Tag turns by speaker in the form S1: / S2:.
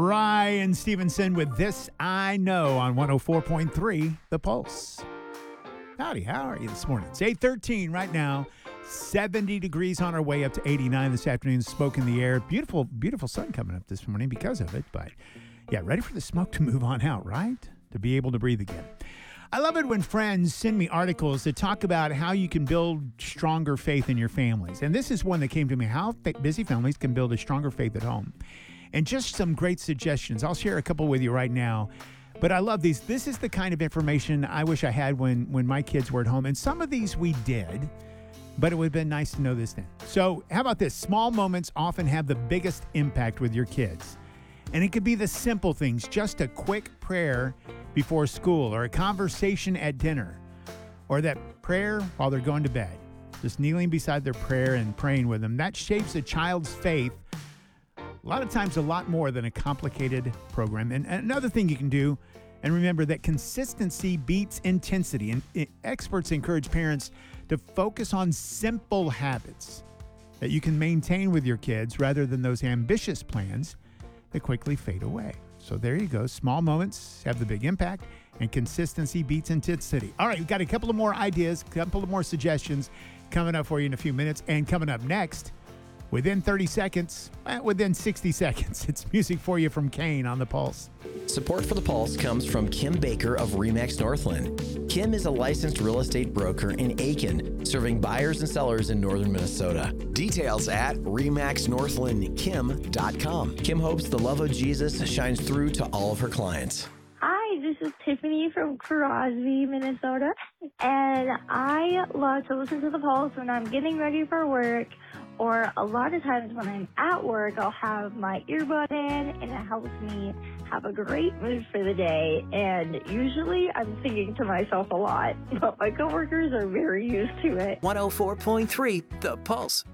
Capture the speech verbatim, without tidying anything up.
S1: Ryan Stevenson with This I Know on one oh four point three The Pulse. Howdy, how are you this morning? It's eight thirteen right now. seventy degrees on our way up to eighty-nine this afternoon. Smoke in the air. Beautiful, beautiful sun coming up this morning because of it. But yeah, ready for the smoke to move on out, right? To be able to breathe again. I love it when friends send me articles that talk about how you can build stronger faith in your families. And this is one that came to me, how busy families can build a stronger faith at home. And just some great suggestions. I'll share a couple with you right now. But I love these. This is the kind of information I wish I had when, when my kids were at home. And some of these we did, but it would have been nice to know this then. So how about this? Small moments often have the biggest impact with your kids. And it could be the simple things, just a quick prayer before school or a conversation at dinner or that prayer while they're going to bed. Just kneeling beside their prayer and praying with them. That shapes a child's faith a lot of times a lot more than a complicated program. And, and another thing you can do, and remember that consistency beats intensity. And it, experts encourage parents to focus on simple habits that you can maintain with your kids rather than those ambitious plans that quickly fade away. So there you go. Small moments have the big impact, and consistency beats intensity. All right, we've got a couple of more ideas, a couple of more suggestions coming up for you in a few minutes. And coming up next, within thirty seconds, well, within sixty seconds, it's music for you from Kane on The Pulse.
S2: Support for The Pulse comes from Kim Baker of RE/MAX Northland. Kim is a licensed real estate broker in Aiken, serving buyers and sellers in northern Minnesota. Details at remax northland kim dot com. Kim hopes the love of Jesus shines through to all of her clients.
S3: Hi, this is Tiffany from Crosby, Minnesota, and I love to listen to The Pulse when I'm getting ready for work, or a lot of times when I'm at work, I'll have my earbud in, and it helps me have a great mood for the day, and usually I'm singing to myself a lot, but my coworkers are very used to it.
S4: one oh four point three The Pulse.